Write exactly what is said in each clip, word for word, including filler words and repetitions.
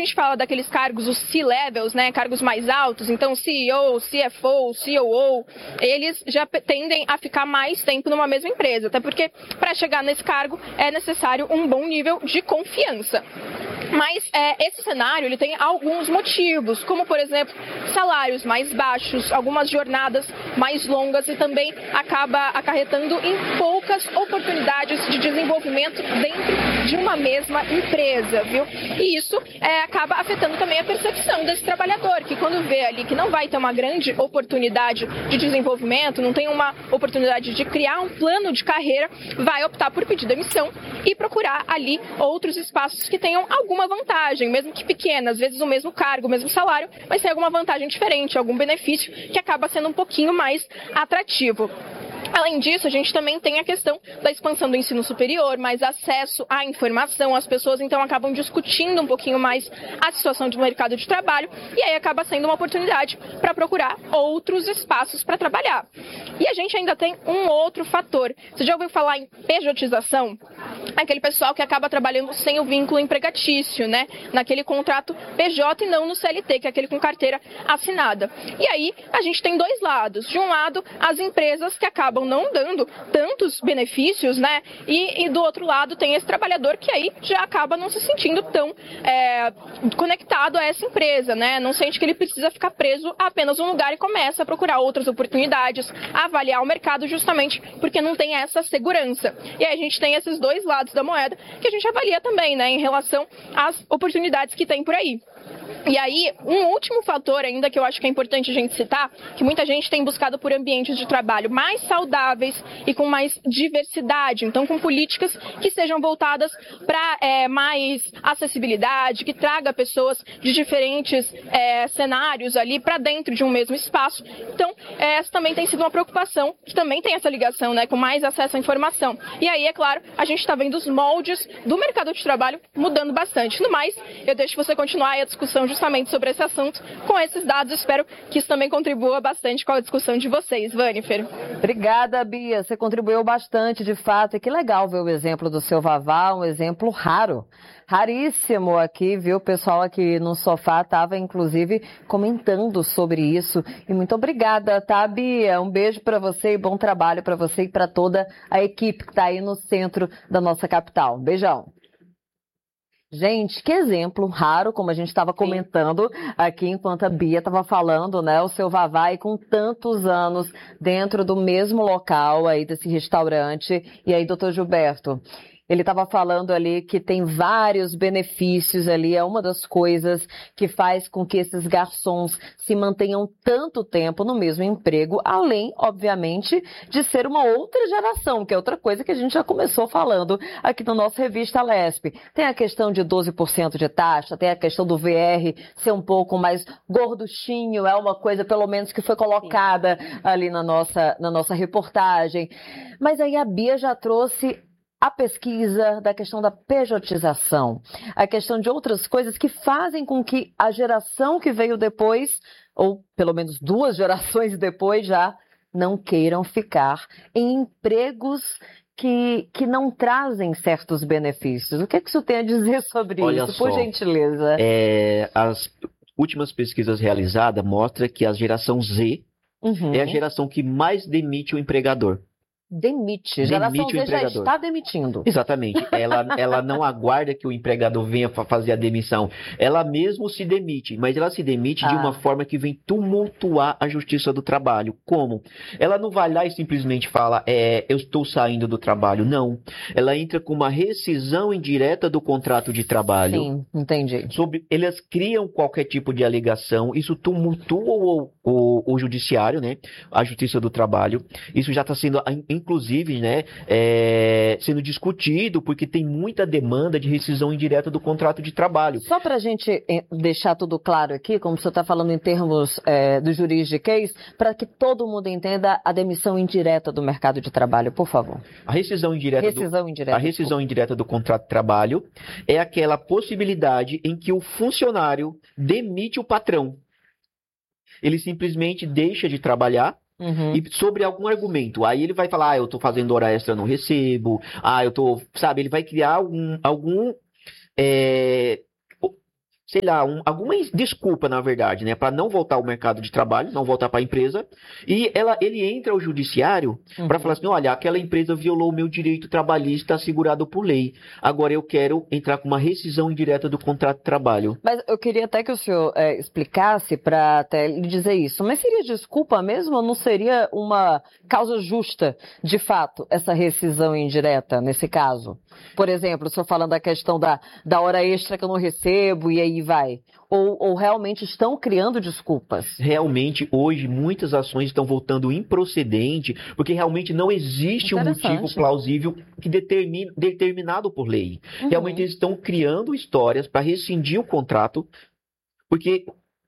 gente fala daqueles cargos, os C-levels, né, cargos mais altos, então C E O, C F O, C O O, eles já tendem a ficar mais tempo numa mesma empresa, até porque para chegar nesse cargo é necessário um bom nível de confiança. Mas é, esse cenário ele tem alguns motivos, como, por exemplo, salários mais baixos, algumas jornadas mais longas e também acaba acarretando em poucas oportunidades de desenvolvimento dentro de uma mesma empresa, viu? E isso é, acaba afetando também a percepção desse trabalhador, que quando vê ali que não vai ter uma grande oportunidade de desenvolvimento, não tem uma oportunidade de criar um plano de carreira, vai optar por pedir demissão e procurar ali outros espaços que tenham alguma vantagem, mesmo que pequena, às vezes o mesmo cargo, o mesmo salário, mas tem alguma vantagem diferente, algum benefício que acaba sendo um pouquinho mais atrativo. Além disso, a gente também tem a questão da expansão do ensino superior, mais acesso à informação, as pessoas então acabam discutindo um pouquinho mais a situação do mercado de trabalho e aí acaba sendo uma oportunidade para procurar outros espaços para trabalhar. E a gente ainda tem um outro fator. Você já ouviu falar em pejotização? Aquele pessoal que acaba trabalhando sem o vínculo empregatício, né? Naquele contrato P J e não no C L T, que é aquele com carteira assinada. E aí a gente tem dois lados. De um lado, as empresas que acabam não dando tantos benefícios, né? E, e do outro lado tem esse trabalhador que aí já acaba não se sentindo tão é, conectado a essa empresa, né? Não sente que ele precisa ficar preso a apenas um lugar e começa a procurar outras oportunidades, a avaliar o mercado justamente porque não tem essa segurança. E aí a gente tem esses dois lados da moeda que a gente avalia também, né? Em relação às oportunidades que tem por aí. E aí, um último fator ainda que eu acho que é importante a gente citar, que muita gente tem buscado por ambientes de trabalho mais saudáveis e com mais diversidade, então com políticas que sejam voltadas para é, mais acessibilidade, que traga pessoas de diferentes é, cenários ali para dentro de um mesmo espaço. Então, essa também tem sido uma preocupação, que também tem essa ligação, né, com mais acesso à informação. E aí, é claro, a gente está vendo os moldes do mercado de trabalho mudando bastante. No mais, eu deixo você continuar aí a discussão justamente sobre esse assunto com esses dados. Espero que isso também contribua bastante com a discussão de vocês, Vanifer. Obrigada, Bia. Você contribuiu bastante, de fato. E que legal ver o exemplo do seu Vavá, um exemplo raro. Raríssimo aqui, viu? O pessoal aqui no sofá estava, inclusive, comentando sobre isso. E muito obrigada, tá, Bia? Um beijo para você e bom trabalho para você e para toda a equipe que está aí no centro da nossa capital. Beijão. Gente, que exemplo raro, como a gente estava comentando aqui enquanto a Bia estava falando, né? O seu Vavá com tantos anos dentro do mesmo local aí desse restaurante. E aí, doutor Gilberto, ele estava falando ali que tem vários benefícios ali, é uma das coisas que faz com que esses garçons se mantenham tanto tempo no mesmo emprego, além, obviamente, de ser uma outra geração, que é outra coisa que a gente já começou falando aqui no nosso Revista Lespe. Tem a questão de doze por cento de taxa, tem a questão do V R ser um pouco mais gorduchinho, é uma coisa pelo menos que foi colocada ali na nossa, na nossa reportagem. Mas aí a Bia já trouxe a pesquisa da questão da pejotização, a questão de outras coisas que fazem com que a geração que veio depois, ou pelo menos duas gerações depois já, não queiram ficar em empregos que, que não trazem certos benefícios. O que é que isso tem a dizer sobre Olha isso, só, por gentileza? É, as últimas pesquisas realizadas mostram que a geração Z Uhum. é a geração que mais demite o empregador. Demite. Geração Demite o Z já empregador. está demitindo. Exatamente. Ela, ela não aguarda que o empregador venha fa- fazer a demissão. Ela mesmo se demite, mas ela se demite de Ah. uma forma que vem tumultuar a justiça do trabalho. Como? Ela não vai lá e simplesmente fala, é, eu estou saindo do trabalho. Não. Ela entra com uma rescisão indireta do contrato de trabalho. Sim, entendi. Sobre, elas criam qualquer tipo de alegação, isso tumultua o, o, o judiciário, né? A justiça do trabalho. Isso já está sendo, inclusive, né, é, sendo discutido, porque tem muita demanda de rescisão indireta do contrato de trabalho. Só para a gente eh, deixar tudo claro aqui, como o senhor está falando em termos eh, do juridiquês, para que todo mundo entenda a demissão indireta do mercado de trabalho, por favor. A rescisão indireta, Rescisão do, indireta, a rescisão indireta do contrato de trabalho é aquela possibilidade em que o funcionário demite o patrão. Ele simplesmente deixa de trabalhar. Uhum. E sobre algum argumento, aí ele vai falar, ah, eu tô fazendo hora extra, não recebo, ah, eu tô, sabe, ele vai criar algum, algum é, sei lá, um, alguma desculpa, na verdade, né, para não voltar ao mercado de trabalho, não voltar para a empresa, e ela, ele entra ao judiciário uhum. para falar assim, olha, aquela empresa violou o meu direito trabalhista assegurado por lei, agora eu quero entrar com uma rescisão indireta do contrato de trabalho. Mas eu queria até que o senhor é, explicasse para até lhe dizer isso, mas seria desculpa mesmo ou não seria uma causa justa, de fato, essa rescisão indireta nesse caso? Por exemplo, o senhor falando da questão da, da hora extra que eu não recebo e aí vai. Ou, ou realmente estão criando desculpas? Realmente, hoje, muitas ações estão voltando improcedente, porque realmente não existe um motivo plausível que determine, determinado por lei. Uhum. Realmente eles estão criando histórias para rescindir o contrato, porque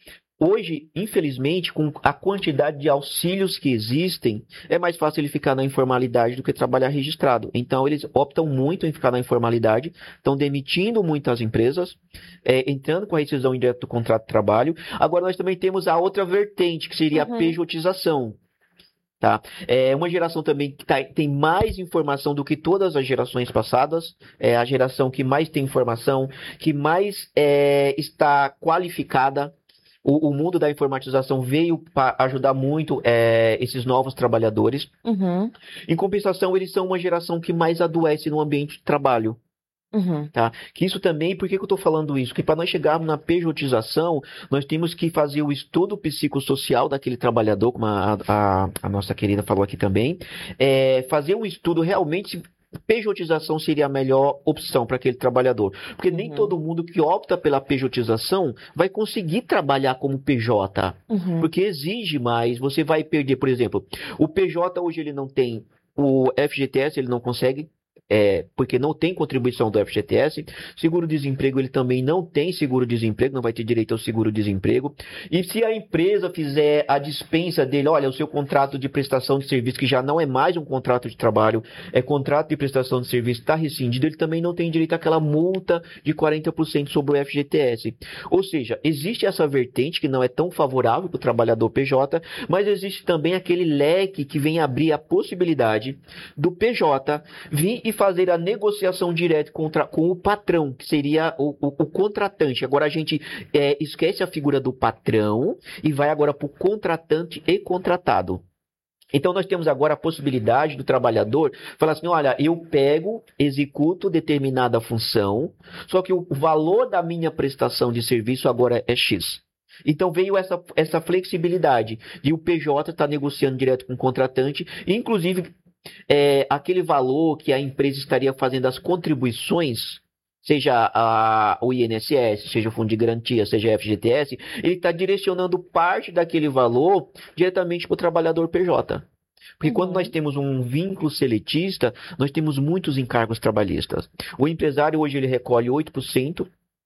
hoje, infelizmente, com a quantidade de auxílios que existem, é mais fácil ele ficar na informalidade do que trabalhar registrado. Então, eles optam muito em ficar na informalidade, estão demitindo muitas empresas, é, entrando com a rescisão indireta do contrato de trabalho. Agora, nós também temos a outra vertente, que seria uhum. a pejotização. Tá? É uma geração também que tá, tem mais informação do que todas as gerações passadas, é a geração que mais tem informação, que mais é, está qualificada. O, o mundo da informatização veio para ajudar muito é, esses novos trabalhadores. Uhum. Em compensação, eles são uma geração que mais adoece no ambiente de trabalho. Uhum. Tá? Que isso também, por que, que eu estou falando isso? Que para nós chegarmos na pejotização, nós temos que fazer o estudo psicossocial daquele trabalhador, como a, a, a nossa querida falou aqui também, é, fazer um estudo realmente. Pejotização seria a melhor opção para aquele trabalhador. Porque uhum. nem todo mundo que opta pela pejotização vai conseguir trabalhar como P J. Uhum. Porque exige mais. Você vai perder, por exemplo, o P J hoje ele não tem o F G T S, ele não consegue. É, porque não tem contribuição do F G T S, seguro-desemprego ele também não tem seguro-desemprego, não vai ter direito ao seguro-desemprego, e se a empresa fizer a dispensa dele, olha, o seu contrato de prestação de serviço, que já não é mais um contrato de trabalho, é contrato de prestação de serviço, está rescindido, ele também não tem direito àquela multa de quarenta por cento sobre o F G T S. Ou seja, existe essa vertente que não é tão favorável para o trabalhador P J, mas existe também aquele leque que vem abrir a possibilidade do P J vir e fazer a negociação direta contra, com o patrão, que seria o, o, o contratante. Agora a gente é, esquece a figura do patrão e vai agora para o contratante e contratado. Então nós temos agora a possibilidade do trabalhador falar assim, olha, eu pego, executo determinada função, só que o valor da minha prestação de serviço agora é X. Então veio essa, essa flexibilidade de o P J estar negociando direto com o contratante, e inclusive É, aquele valor que a empresa estaria fazendo as contribuições, seja a, o I N S S, seja o Fundo de Garantia, seja a F G T S, ele está direcionando parte daquele valor diretamente para o trabalhador P J. Porque uhum. quando nós temos um vínculo seletista, nós temos muitos encargos trabalhistas. O empresário hoje ele recolhe oito por cento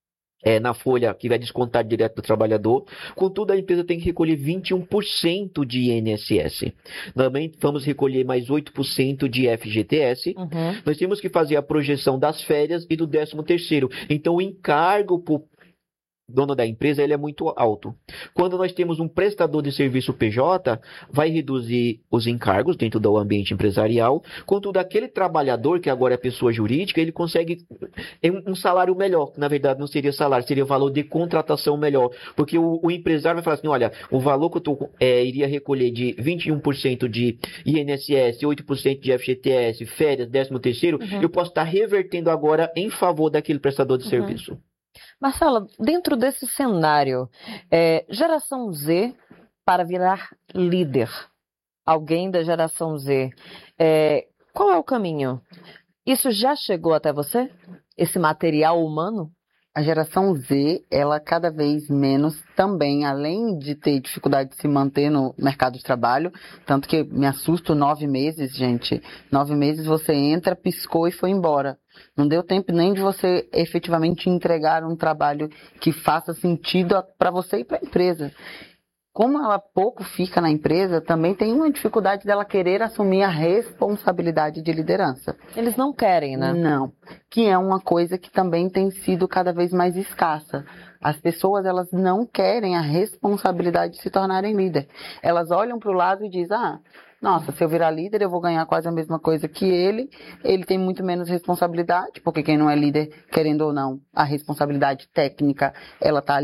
É, na folha que vai descontar direto do trabalhador, contudo a empresa tem que recolher vinte e um por cento de I N S S. Também vamos recolher mais oito por cento de F G T S. Uhum. Nós temos que fazer a projeção das férias e do décimo terceiro. Então o encargo por dono da empresa ele é muito alto. Quando nós temos um prestador de serviço P J, vai reduzir os encargos dentro do ambiente empresarial, contudo aquele trabalhador, que agora é pessoa jurídica, ele consegue um salário melhor, na verdade não seria salário, seria valor de contratação melhor, porque o, o empresário vai falar assim, olha, o valor que eu tô, é, iria recolher de vinte e um por cento de I N S S, oito por cento de F G T S, férias, décimo terceiro, uhum. eu posso estar revertendo agora em favor daquele prestador de uhum. serviço. Marcela, dentro desse cenário, é, geração Z para virar líder, alguém da geração Z, é, qual é o caminho? Isso já chegou até você? Esse material humano? A geração Z, ela cada vez menos também, além de ter dificuldade de se manter no mercado de trabalho, tanto que me assusto nove meses, gente. Nove meses você entra, piscou e foi embora. Não deu tempo nem de você efetivamente entregar um trabalho que faça sentido para você e para a empresa. Como ela pouco fica na empresa, também tem uma dificuldade dela querer assumir a responsabilidade de liderança. Eles não querem, né? Não. Que é uma coisa que também tem sido cada vez mais escassa. As pessoas, elas não querem a responsabilidade de se tornarem líder. Elas olham para o lado e dizem, ah, nossa, se eu virar líder, eu vou ganhar quase a mesma coisa que ele, ele tem muito menos responsabilidade, porque quem não é líder, querendo ou não, a responsabilidade técnica, ela tá